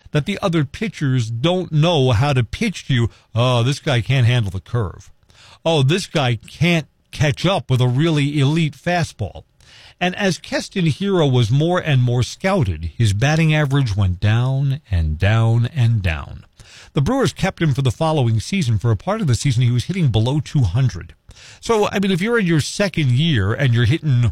that the other pitchers don't know how to pitch to you. Oh, this guy can't handle the curve. Oh, this guy can't catch up with a really elite fastball. And as Keston Hiura was more and more scouted, his batting average went down and down and down. The Brewers kept him for the following season. For a part of the season, he was hitting below 200. So, I mean, if you're in your second year and you're hitting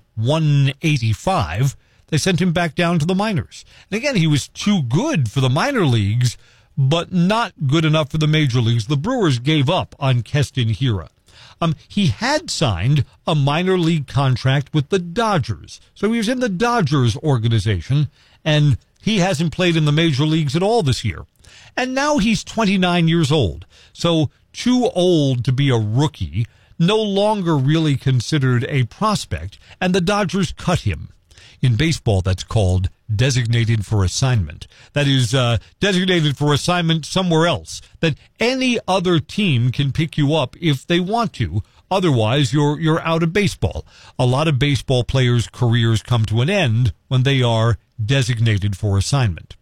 185, they sent him back down to the minors. And again, he was too good for the minor leagues, but not good enough for the major leagues. The Brewers gave up on Keston Hiura. He had signed a minor league contract with the Dodgers. So he was in the Dodgers organization, and he hasn't played in the major leagues at all this year. And now he's 29 years old. So too old to be a rookie, no longer really considered a prospect, and the Dodgers cut him. In baseball, that's called designated for assignment. That is designated for assignment somewhere else, that any other team can pick you up if they want to. Otherwise, you're out of baseball. A lot of baseball players' careers come to an end when they are designated for assignment.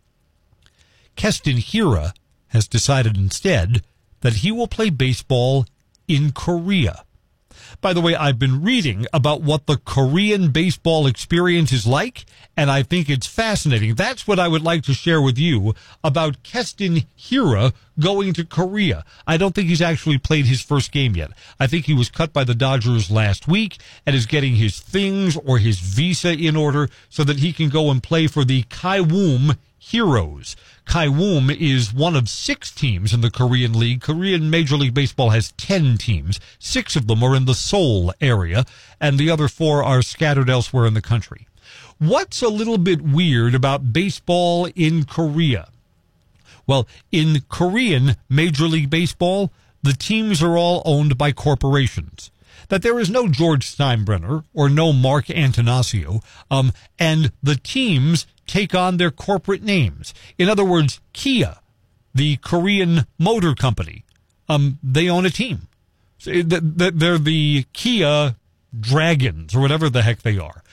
Keston Hiura has decided instead that he will play baseball in Korea. By the way, I've been reading about what the Korean baseball experience is like, and I think it's fascinating. That's what I would like to share with you about Keston Hiura going to Korea. I don't think he's actually played his first game yet. I think he was cut by the Dodgers last week and is getting his things or his visa in order so that he can go and play for the Kaewon Heroes. Kaewon is one of 6 teams in the Korean League. Korean Major League Baseball has 10 teams. 6 of them are in the Seoul area, and the other 4 are scattered elsewhere in the country. What's a little bit weird about baseball in Korea? Well, in Korean Major League Baseball, the teams are all owned by corporations. That there is no George Steinbrenner or no Mark Antanasio, and the teams take on their corporate names. In other words, Kia, the Korean motor company, they own a team. They're the Kia Dragons or whatever the heck they are.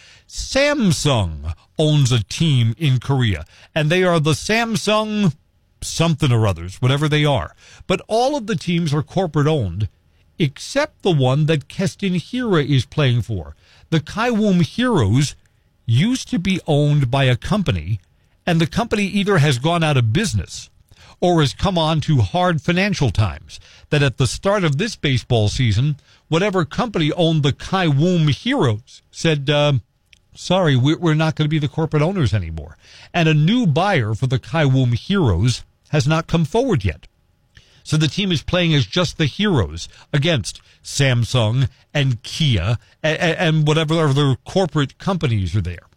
Samsung owns a team in Korea, and they are the Samsung something or others, whatever they are. But all of the teams are corporate owned, except the one that Keston Hiura is playing for. The Kaewon Heroes used to be owned by a company, and the company either has gone out of business or has come on to hard financial times. That at the start of this baseball season, whatever company owned the Kaewon Heroes said, sorry, we're not going to be the corporate owners anymore. And a new buyer for the Kaewon Heroes has not come forward yet. So the team is playing as just the Heroes against Samsung and Kia and whatever other corporate companies are there.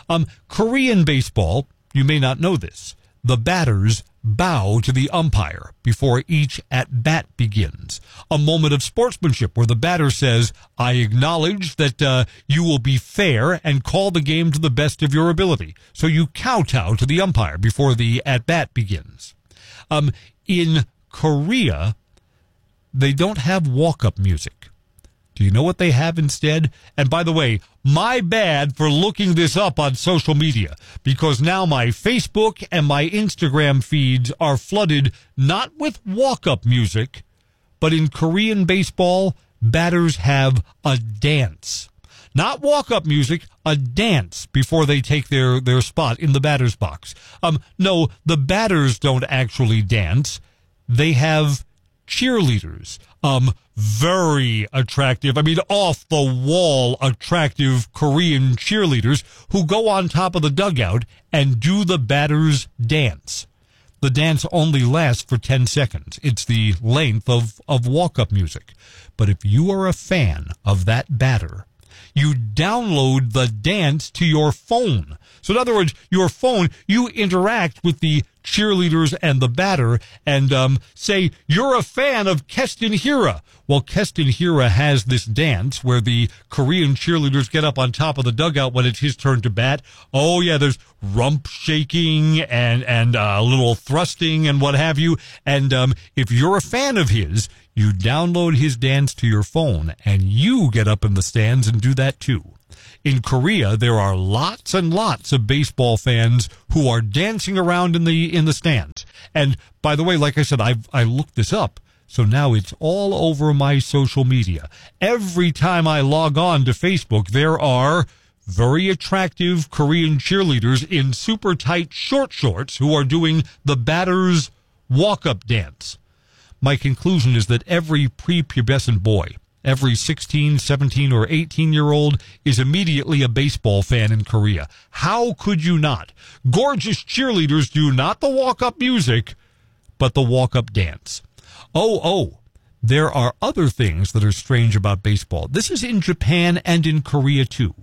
Korean baseball, you may not know this, the batters bow to the umpire before each at-bat begins. A moment of sportsmanship where the batter says, I acknowledge that you will be fair and call the game to the best of your ability. So you kowtow to the umpire before the at-bat begins. In Korea, they don't have walk-up music. Do you know what they have instead? And by the way, my bad for looking this up on social media, because now my Facebook and my Instagram feeds are flooded not with walk-up music, but in Korean baseball, batters have a dance. Not walk-up music, a dance before they take their spot in the batter's box. No, the batters don't actually dance. They have cheerleaders. Very attractive, off the wall attractive Korean cheerleaders who go on top of the dugout and do the batter's dance. The dance only lasts for 10 seconds. It's the length of walk-up music. But if you are a fan of that batter, you download the dance to your phone. So in other words, your phone, you interact with the cheerleaders and the batter and say, you're a fan of Keston Hiura. Well, Keston Hiura has this dance where the Korean cheerleaders get up on top of the dugout when it's his turn to bat. Oh, yeah, there's rump shaking and a little thrusting and what have you. And if you're a fan of his, you download his dance to your phone and you get up in the stands and do that too. In Korea, there are lots and lots of baseball fans who are dancing around in the stands. And by the way, like I said, I looked this up. So now it's all over my social media. Every time I log on to Facebook, there are very attractive Korean cheerleaders in super tight short shorts who are doing the batter's walk-up dance. My conclusion is that every prepubescent boy, every 16, 17, or 18-year-old is immediately a baseball fan in Korea. How could you not? Gorgeous cheerleaders do not the walk-up music, but the walk-up dance. There are other things that are strange about baseball. This is in Japan and in Korea, too.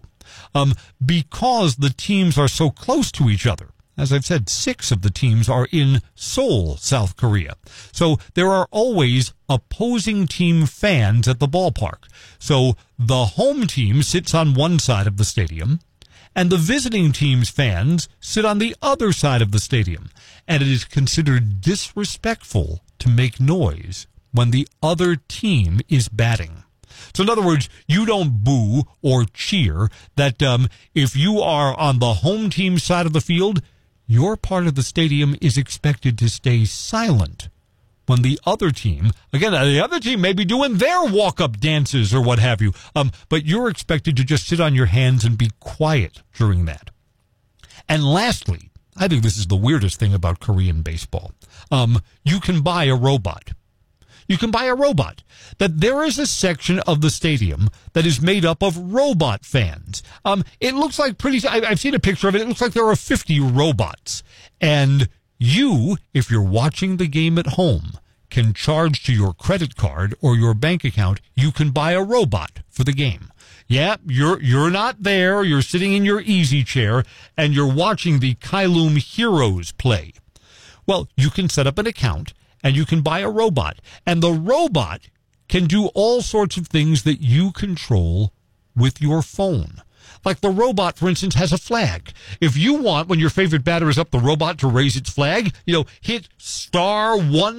Because the teams are so close to each other. As I've said, 6 of the teams are in Seoul, South Korea. So there are always opposing team fans at the ballpark. So the home team sits on one side of the stadium, and the visiting team's fans sit on the other side of the stadium. And it is considered disrespectful to make noise when the other team is batting. So in other words, you don't boo or cheer. That if you are on the home team side of the field, your part of the stadium is expected to stay silent when the other team, again, the other team may be doing their walk-up dances or what have you, but you're expected to just sit on your hands and be quiet during that. And lastly, I think this is the weirdest thing about Korean baseball. You can buy a robot. You can buy a robot. That there is a section of the stadium that is made up of robot fans. It looks like I've seen a picture of it. It looks like there are 50 robots. And you, if you're watching the game at home, can charge to your credit card or your bank account. You can buy a robot for the game. Yeah, you're not there. You're sitting in your easy chair and you're watching the Kylum Heroes play. Well, you can set up an account and you can buy a robot. And the robot can do all sorts of things that you control with your phone. Like the robot, for instance, has a flag. If you want, when your favorite batter is up, the robot to raise its flag, hit star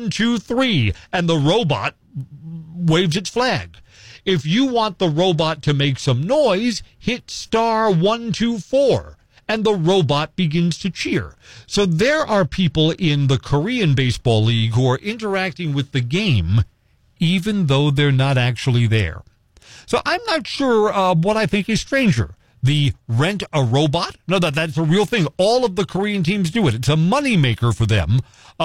123 and the robot waves its flag. If you want the robot to make some noise, hit star 124. And the robot begins to cheer. So there are people in the Korean Baseball League who are interacting with the game, even though they're not actually there. So I'm not sure what I think is stranger. The rent a robot? No, that's a real thing. All of the Korean teams do it. It's a moneymaker for them.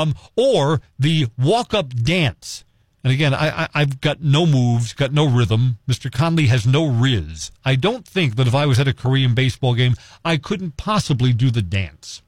Or the walk-up dance. And again, I've got no moves, got no rhythm. Mr. Conley has no riz. I don't think that if I was at a Korean baseball game, I couldn't possibly do the dance.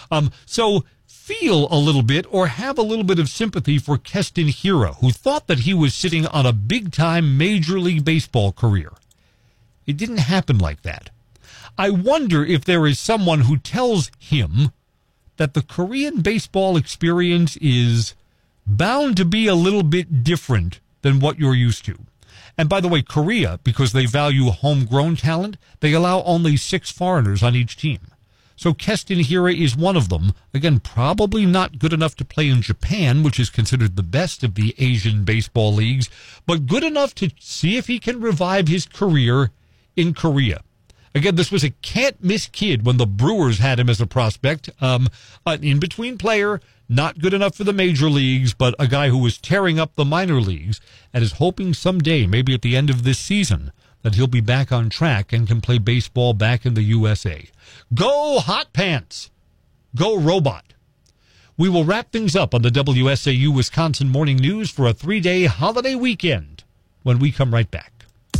So feel a little bit or have a little bit of sympathy for Keston Hiura, who thought that he was sitting on a big-time Major League Baseball career. It didn't happen like that. I wonder if there is someone who tells him that the Korean baseball experience is bound to be a little bit different than what you're used to. And by the way, Korea, because they value homegrown talent, they allow only 6 foreigners on each team. So Keston Hiura is one of them. Again, probably not good enough to play in Japan, which is considered the best of the Asian baseball leagues, but good enough to see if he can revive his career in Korea. Again, this was a can't-miss kid when the Brewers had him as a prospect. An in-between player, not good enough for the major leagues, but a guy who was tearing up the minor leagues and is hoping someday, maybe at the end of this season, that he'll be back on track and can play baseball back in the USA. Go Hot Pants! Go Robot! We will wrap things up on the WSAU Wisconsin Morning News for a 3-day holiday weekend when we come right back.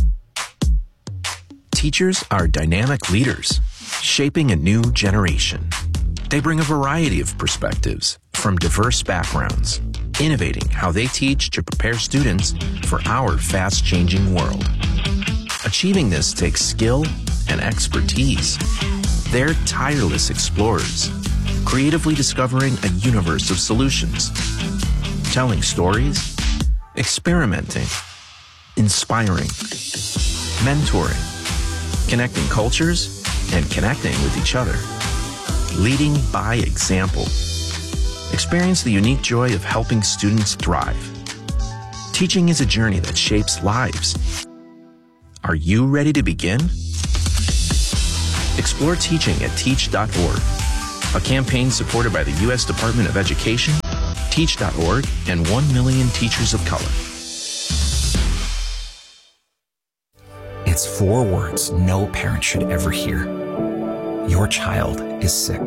Teachers are dynamic leaders, shaping a new generation. They bring a variety of perspectives from diverse backgrounds, innovating how they teach to prepare students for our fast-changing world. Achieving this takes skill and expertise. They're tireless explorers, creatively discovering a universe of solutions, telling stories, experimenting, inspiring, mentoring, connecting cultures, and connecting with each other. Leading by example. Experience the unique joy of helping students thrive. Teaching is a journey that shapes lives. Are you ready to begin? Explore teaching at teach.org, a campaign supported by the U.S. Department of Education Teach.org, and 1 million teachers of color. It's 4 words no parent should ever hear. Your child is sick.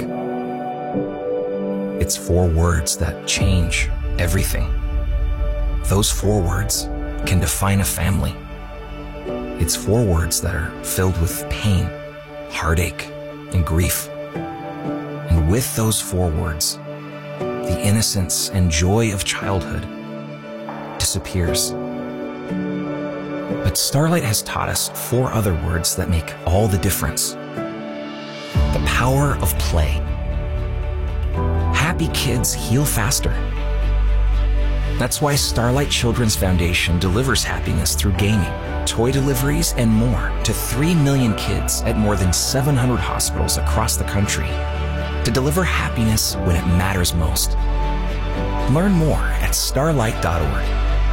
It's 4 words that change everything. Those 4 words can define a family. It's 4 words that are filled with pain, heartache, and grief. And with those 4 words, the innocence and joy of childhood disappears. But Starlight has taught us 4 other words that make all the difference. The power of play. Happy kids heal faster. That's why Starlight Children's Foundation delivers happiness through gaming, toy deliveries, and more to 3 million kids at more than 700 hospitals across the country to deliver happiness when it matters most. Learn more at starlight.org.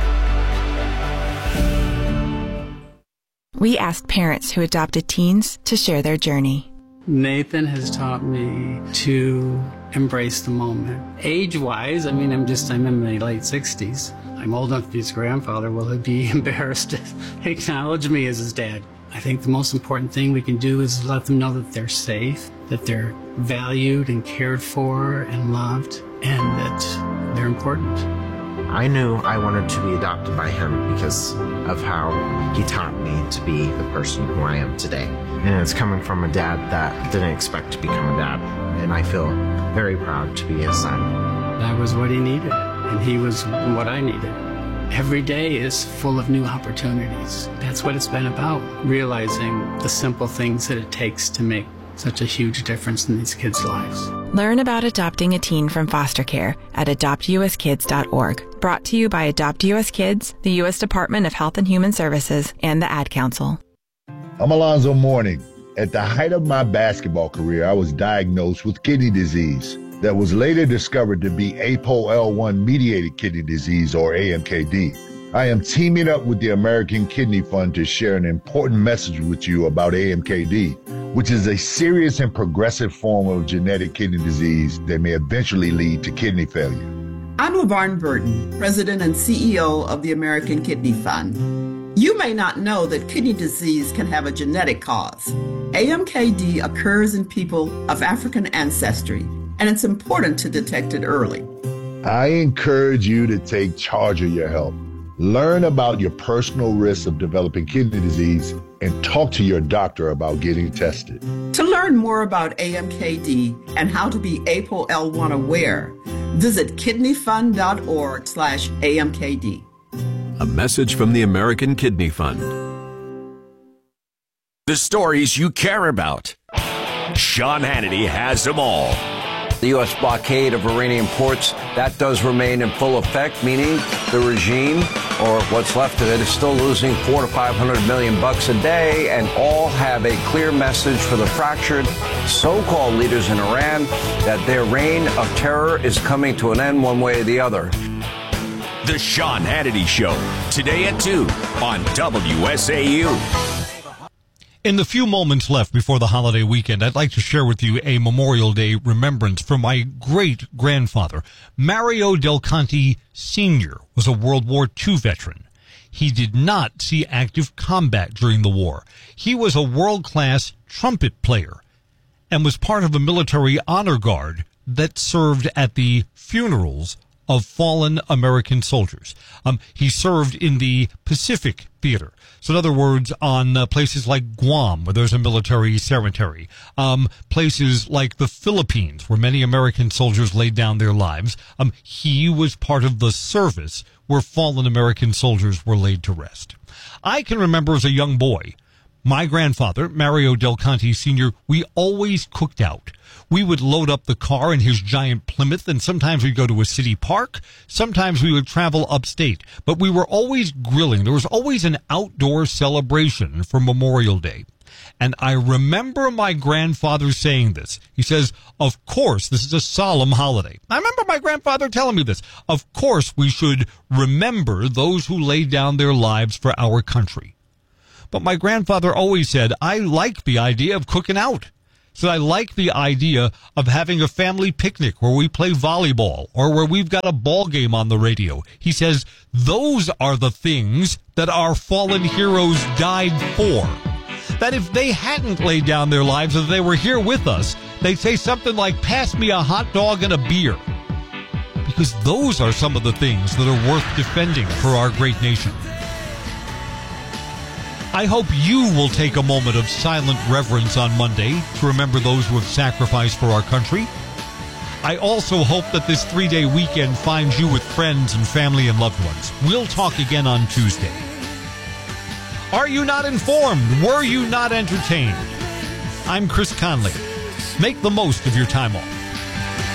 We asked parents who adopted teens to share their journey. Nathan has taught me to embrace the moment. Age-wise, I'm in my late 60s. I'm old enough to be his grandfather. Will he be embarrassed to acknowledge me as his dad? I think the most important thing we can do is let them know that they're safe, that they're valued and cared for and loved, and that they're important. I knew I wanted to be adopted by him because of how he taught me to be the person who I am today. And it's coming from a dad that didn't expect to become a dad. And I feel very proud to be his son. That was what he needed, and he was what I needed. Every day is full of new opportunities. That's what it's been about, realizing the simple things that it takes to make such a huge difference in these kids' lives. Learn about adopting a teen from foster care at adoptuskids.org. Brought to you by Adopt US Kids, the U.S. Department of Health and Human Services, and the Ad Council. I'm Alonzo Mourning. At the height of my basketball career, I was diagnosed with kidney disease that was later discovered to be APOL1-mediated kidney disease, or AMKD. I am teaming up with the American Kidney Fund to share an important message with you about AMKD, which is a serious and progressive form of genetic kidney disease that may eventually lead to kidney failure. I'm LaVarn Burton, President and CEO of the American Kidney Fund. You may not know that kidney disease can have a genetic cause. AMKD occurs in people of African ancestry, and it's important to detect it early. I encourage you to take charge of your health. Learn about your personal risks of developing kidney disease and talk to your doctor about getting tested. To learn more about AMKD and how to be APOL1 aware, visit kidneyfund.org/AMKD. A message from the American Kidney Fund. The stories you care about. Sean Hannity has them all. The U.S. blockade of Iranian ports, that does remain in full effect, meaning the regime, or what's left of it, is still losing $400 to $500 million a day, and all have a clear message for the fractured so-called leaders in Iran that their reign of terror is coming to an end one way or the other. The Sean Hannity Show, today at 2 on WSAU. In the few moments left before the holiday weekend, I'd like to share with you a Memorial Day remembrance from my great-grandfather. Mario Del Conte Sr. was a World War II veteran. He did not see active combat during the war. He was a world-class trumpet player and was part of a military honor guard that served at the funerals of fallen American soldiers. He served in the Pacific Theater. So in other words, on places like Guam, where there's a military cemetery, places like the Philippines, where many American soldiers laid down their lives, he was part of the service where fallen American soldiers were laid to rest. I can remember as a young boy, my grandfather, Mario Del Conte Sr., we always cooked out. We would load up the car in his giant Plymouth, and sometimes we'd go to a city park. Sometimes we would travel upstate. But we were always grilling. There was always an outdoor celebration for Memorial Day. And I remember my grandfather saying this. He says, of course, this is a solemn holiday. I remember my grandfather telling me this. Of course, we should remember those who laid down their lives for our country. But my grandfather always said, I like the idea of cooking out. So I like the idea of having a family picnic where we play volleyball or where we've got a ball game on the radio. He says those are the things that our fallen heroes died for. That if they hadn't laid down their lives, if they were here with us, they'd say something like, pass me a hot dog and a beer. Because those are some of the things that are worth defending for our great nation. I hope you will take a moment of silent reverence on Monday to remember those who have sacrificed for our country. I also hope that this 3-day weekend finds you with friends and family and loved ones. We'll talk again on Tuesday. Are you not informed? Were you not entertained? I'm Chris Conley. Make the most of your time off.